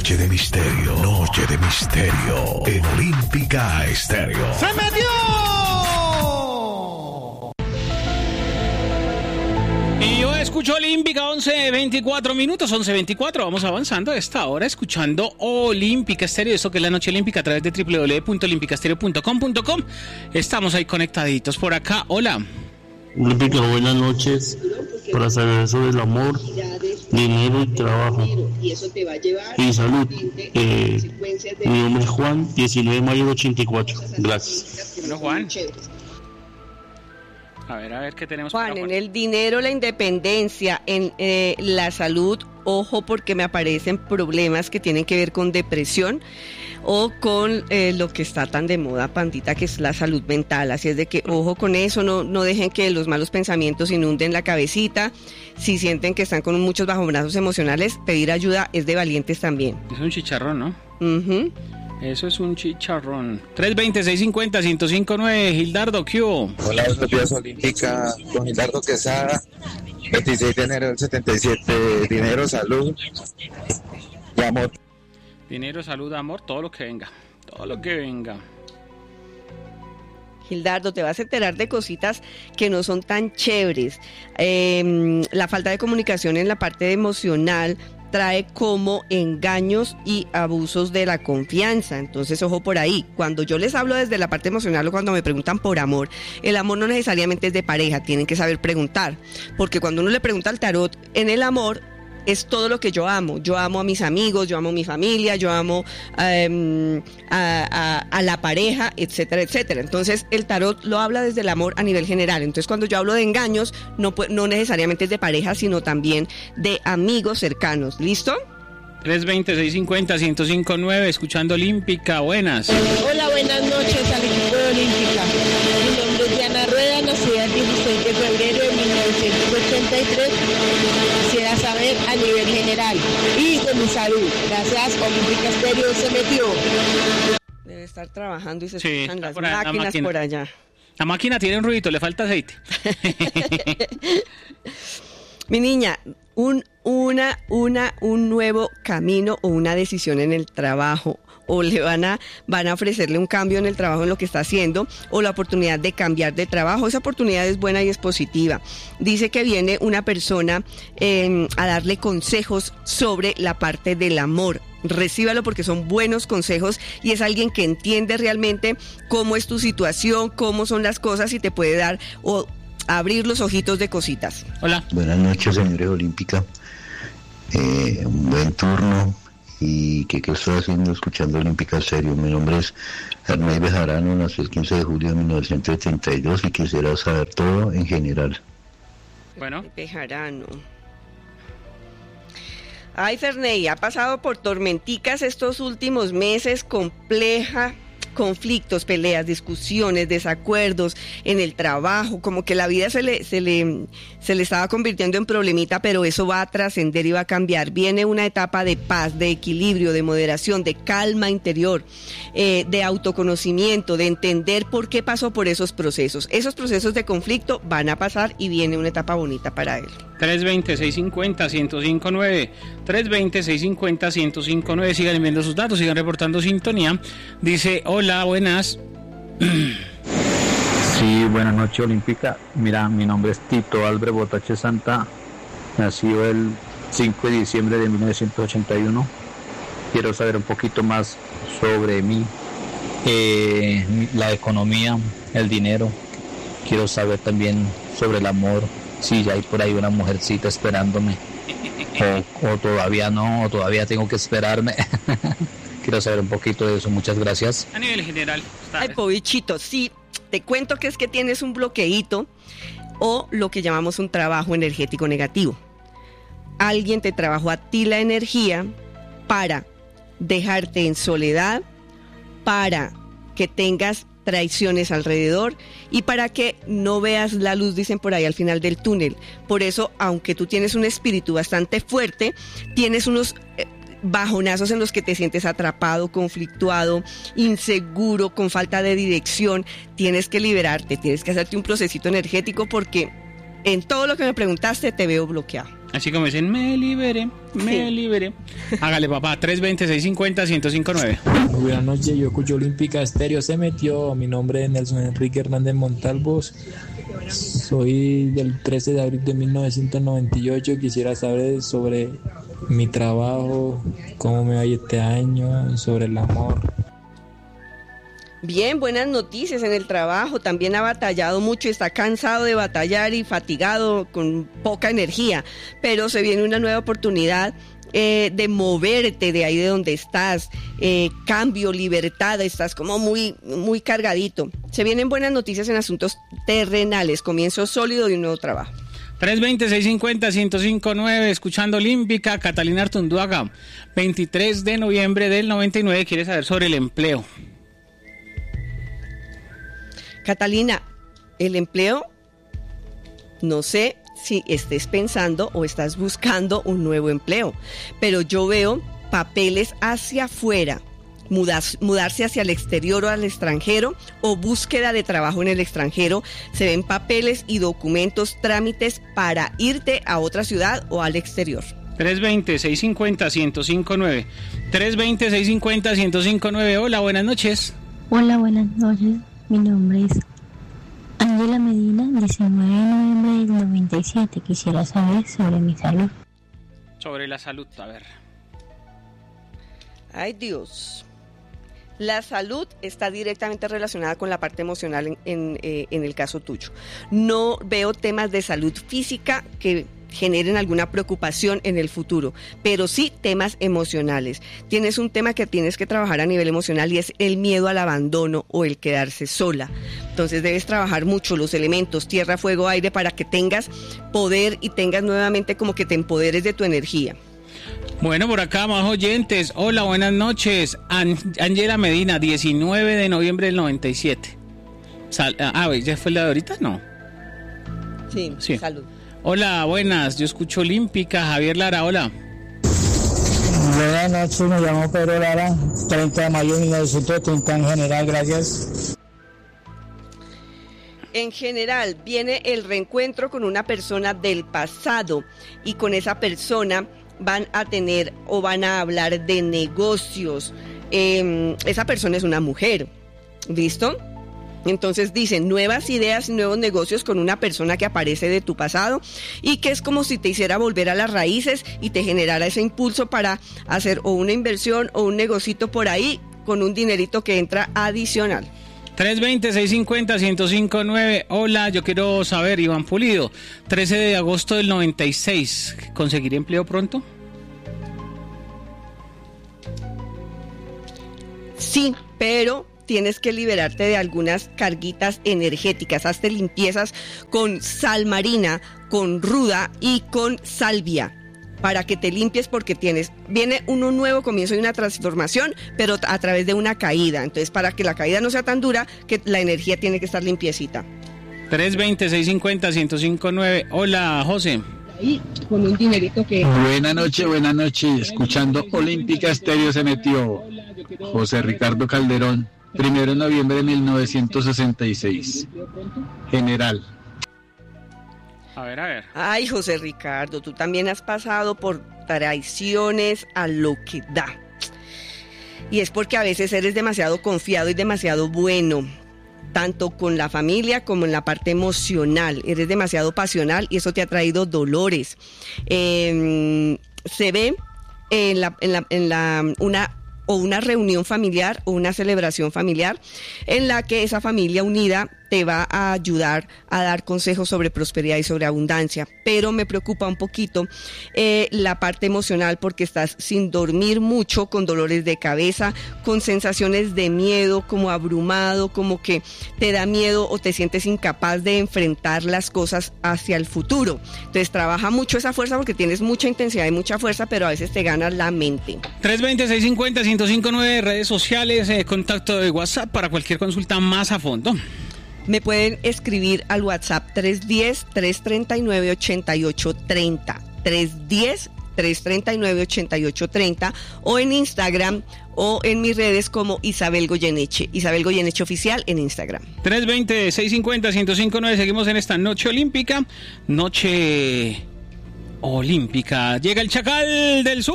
Noche de misterio. Noche de misterio. En Olímpica Estéreo. ¡Se metió! Y yo escucho Olímpica, 11:24 minutos, 11:24. Vamos avanzando a esta hora escuchando Olímpica Estéreo. Esto que es la Noche Olímpica a través de www.olimpicastereo.com.com. Estamos ahí conectaditos por acá. Hola. Olímpica, buenas noches. Para saber sobre el amor, dinero y trabajo y salud. Mi nombre es Juan, 19 de mayo del 84. Gracias. Bueno, Juan. A ver, ¿qué tenemos? Juan, en el dinero, la independencia, en la salud, ojo porque me aparecen problemas que tienen que ver con depresión o con lo que está tan de moda, pandita, que es la salud mental. Así es de que ojo con eso, no dejen que los malos pensamientos inunden la cabecita. Si sienten que están con muchos bajonazos emocionales, pedir ayuda es de valientes también. Es un chicharrón, ¿no? Uh-huh. Eso es un chicharrón. 320-650-1059, Gildardo, ¿qué hubo? Hola, buenos días, Olímpica, con Gildardo Quesada, 26 de enero del 77, dinero, salud y amor. Dinero, salud, amor, todo lo que venga, todo lo que venga. Gildardo, te vas a enterar de cositas que no son tan chéveres. La falta de comunicación en la parte emocional trae como engaños y abusos de la confianza. Entonces, ojo por ahí. Cuando yo les hablo desde la parte emocional o cuando me preguntan por amor, el amor no necesariamente es de pareja, tienen que saber preguntar. Porque cuando uno le pregunta al tarot, en el amor es todo lo que yo amo. Yo amo a mis amigos, yo amo a mi familia, yo amo a la pareja, etcétera, etcétera. Entonces, el tarot lo habla desde el amor a nivel general. Entonces, cuando yo hablo de engaños, no necesariamente es de pareja, sino también de amigos cercanos. ¿Listo? 320-650-1059, escuchando Olímpica. Buenas. Hola, buenas noches al equipo de Olímpica. Mi nombre es Diana Rueda, nacida el 16 de febrero de 1983. Quisiera saber a nivel general y de mi salud. Gracias, Olímpica Estéreo se metió. Debe estar trabajando y se Sí, escuchan las la máquinas máquina por allá. La máquina tiene un ruidito, le falta aceite. Mi niña, un nuevo camino o una decisión en el trabajo, o le van a ofrecerle un cambio en el trabajo, en lo que está haciendo, o la oportunidad de cambiar de trabajo. Esa oportunidad es buena y es positiva. Dice que viene una persona a darle consejos sobre la parte del amor. Recíbalo porque son buenos consejos y es alguien que entiende realmente cómo es tu situación, cómo son las cosas y te puede dar o abrir los ojitos de cositas. Hola. Buenas noches, señores Olímpica. Un buen turno. ¿Y qué estoy haciendo escuchando Olímpica Estéreo? Mi nombre es Hernán Bejarano, nací el 15 de julio de 1972 y quisiera saber todo en general. Bueno. Bejarano. Ay, Ferney, ha pasado por tormenticas estos últimos meses, compleja, conflictos, peleas, discusiones, desacuerdos en el trabajo, como que la vida se le estaba convirtiendo en problemita, pero eso va a trascender y va a cambiar. Viene una etapa de paz, de equilibrio, de moderación, de calma interior, de autoconocimiento, de entender por qué pasó por esos procesos. Esos procesos de conflicto van a pasar y viene una etapa bonita para él. 320-650-1059, 320-650-1059, sigan enviando sus datos, sigan reportando sintonía. Dice, hola, buenas. Sí, buenas noches, Olímpica. Mira, mi nombre es Tito Álvarez Botache Santa, nacido el 5 de diciembre de 1981. Quiero saber un poquito más sobre mí, la economía, el dinero. Quiero saber también sobre el amor, si ya hay por ahí una mujercita esperándome, o todavía no, o todavía tengo que esperarme. Quiero saber un poquito de eso, muchas gracias. A nivel general. Ay, pobichito, sí, te cuento que es que tienes un bloqueíto o lo que llamamos un trabajo energético negativo. Alguien te trabajó a ti la energía para dejarte en soledad, para que tengas traiciones alrededor y para que no veas la luz, dicen por ahí, al final del túnel. Por eso, aunque tú tienes un espíritu bastante fuerte, tienes unos bajonazos en los que te sientes atrapado, conflictuado, inseguro, con falta de dirección. Tienes que liberarte, tienes que hacerte un procesito energético porque en todo lo que me preguntaste te veo bloqueado. Así como dicen, me liberé. Hágale, papá, 320-650-1059. Buenas noches, yo escucho Olímpica Estéreo, se metió. Mi nombre es Nelson Enrique Hernández Montalvos. Soy del 13 de abril de 1998. Quisiera saber sobre mi trabajo, cómo me va este año, sobre el amor. Bien, buenas noticias en el trabajo. También ha batallado mucho, está cansado de batallar y fatigado, con poca energía, pero se viene una nueva oportunidad de moverte de ahí de donde estás, cambio, libertad, estás como muy, muy cargadito. Se vienen buenas noticias en asuntos terrenales, comienzo sólido de un nuevo trabajo. 320-650-1059, escuchando Olímpica. Catalina Artunduaga, 23 de noviembre del 99, quiere saber sobre el empleo. Catalina, el empleo, no sé si estés pensando o estás buscando un nuevo empleo, pero yo veo papeles hacia afuera, mudarse hacia el exterior o al extranjero, o búsqueda de trabajo en el extranjero. Se ven papeles y documentos, trámites para irte a otra ciudad o al exterior. 320-650-1059. 320-650-1059. Hola, buenas noches. Hola, buenas noches. Mi nombre es Ángela Medina, 19 de noviembre del 97. Quisiera saber sobre mi salud. Sobre la salud, a ver. Ay, Dios. La salud está directamente relacionada con la parte emocional en el caso tuyo. No veo temas de salud física que generen alguna preocupación en el futuro, pero sí temas emocionales. Tienes un tema que tienes que trabajar a nivel emocional y es el miedo al abandono o el quedarse sola. Entonces debes trabajar mucho los elementos tierra, fuego, aire para que tengas poder y tengas nuevamente como que te empoderes de tu energía. Bueno, por acá más oyentes. Hola, buenas noches. Ángela Medina, 19 de noviembre del 97. ¿Ya fue la de ahorita? No. Sí. Salud. Hola, buenas, yo escucho Olímpica. Javier Lara, hola. Buenas noches, me llamo Pedro Lara, 30 de mayo de 1930 en general, gracias. En general, viene el reencuentro con una persona del pasado y con esa persona van a tener o van a hablar de negocios. Esa persona es una mujer, ¿listo? Entonces dicen nuevas ideas, nuevos negocios con una persona que aparece de tu pasado y que es como si te hiciera volver a las raíces y te generara ese impulso para hacer o una inversión o un negocito por ahí con un dinerito que entra adicional. 320-650-1059. Hola, yo quiero saber, Iván Pulido, 13 de agosto del 96, ¿conseguiré empleo pronto? Sí, pero tienes que liberarte de algunas carguitas energéticas. Hazte limpiezas con sal marina, con ruda y con salvia para que te limpies, porque viene un nuevo comienzo y una transformación, pero a través de una caída. Entonces, para que la caída no sea tan dura, que la energía tiene que estar limpiecita. 320-650-1059. Hola, José. Ahí, con un dinerito que... Buenas noches. Escuchando Olímpica Estéreo se metió José Ricardo Calderón. 1 de noviembre de 1966. General. A ver. Ay, José Ricardo, tú también has pasado por traiciones a lo que da. Y es porque a veces eres demasiado confiado y demasiado bueno, tanto con la familia como en la parte emocional. Eres demasiado pasional y eso te ha traído dolores. Se ve una reunión familiar o una celebración familiar en la que esa familia unida te va a ayudar a dar consejos sobre prosperidad y sobre abundancia, pero me preocupa un poquito la parte emocional, porque estás sin dormir mucho, con dolores de cabeza, con sensaciones de miedo, como abrumado, como que te da miedo o te sientes incapaz de enfrentar las cosas hacia el futuro. Entonces trabaja mucho esa fuerza, porque tienes mucha intensidad y mucha fuerza, pero a veces te gana la mente. 320-650-1059, redes sociales, contacto de WhatsApp para cualquier consulta más a fondo. Me pueden escribir al WhatsApp 310-339-8830, 310-339-8830, o en Instagram o en mis redes como Isabel Goyeneche Oficial en Instagram. 320-650-1059, seguimos en esta noche olímpica, noche Olímpica. Llega el Chacal del Sur.